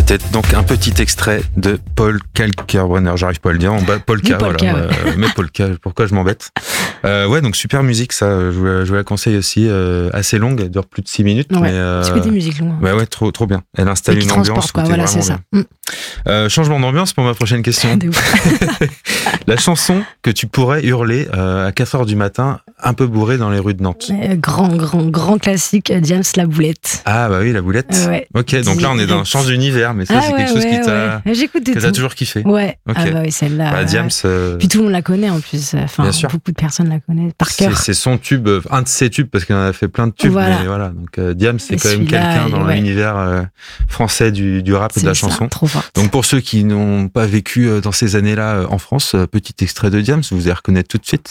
C'était donc un petit extrait de Paul Kalkbrenner, j'arrive pas à le dire, Polka, Polka, voilà. Mais Polka, pourquoi je m'embête. Ouais, donc super musique, ça, je vous la conseille aussi, assez longue, elle dure plus de 6 minutes. Ouais, mais, c'est que des musiques longues. Ouais, trop bien. Elle installe une ambiance. Quoi, voilà, c'est ça. Changement d'ambiance pour ma prochaine question. La chanson que tu pourrais hurler à 4h du matin, un peu bourré dans les rues de Nantes. Grand classique, Diams, La Boulette. Ah bah oui, La Boulette. Ouais. Ok, donc là on est dans un change d'univers, mais ça c'est quelque chose qui t'a... J'écoute que t'as toujours kiffé. Ouais. Okay. Ah bah oui, celle-là. Bah, Diams. Puis tout le monde la connaît en plus. Enfin, bien sûr. Beaucoup de personnes la connaissent par cœur. C'est son tube, un de ses tubes parce qu'il en a fait plein de tubes. Voilà. Mais voilà, donc Diams c'est quand même quelqu'un dans l'univers français du rap et de la chanson. Trop fort. Donc pour ceux qui n'ont pas vécu dans ces années-là en France, petit extrait de Diams, vous allez reconnaître tout de suite.